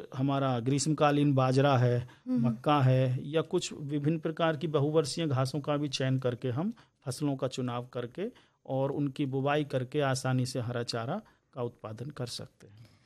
हमारा ग्रीष्मकालीन बाजरा है, मक्का है, या कुछ विभिन्न प्रकार की बहुवर्षीय घासों का भी चयन करके हम फसलों का चुनाव करके और उनकी बुवाई करके आसानी से हरा चारा का उत्पादन कर सकते हैं।